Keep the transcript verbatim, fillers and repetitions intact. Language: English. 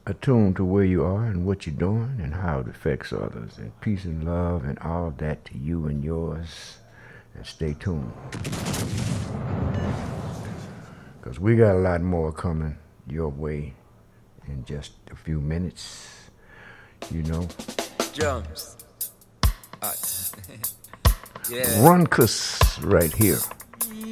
attuned to where you are and what you're doing and how it affects others. And peace and love and all that to you and yours. And stay tuned. Because we got a lot more coming your way in just a few minutes. You know. Drums. Uh, yeah. Runkus right here.